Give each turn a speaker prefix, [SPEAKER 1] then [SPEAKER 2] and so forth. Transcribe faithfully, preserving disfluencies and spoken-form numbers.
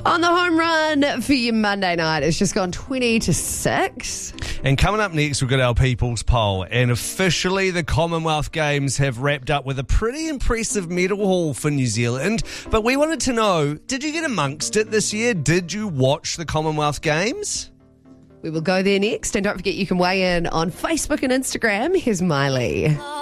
[SPEAKER 1] On the home run for your Monday night, it's just gone twenty to six.
[SPEAKER 2] And coming up next, we've got our People's Poll. And officially, the Commonwealth Games have wrapped up with a pretty impressive medal haul for New Zealand. But we wanted to know, did you get amongst it this year? Did you watch the Commonwealth Games?
[SPEAKER 1] We will go there next. And don't forget, you can weigh in on Facebook and Instagram. Here's Miley.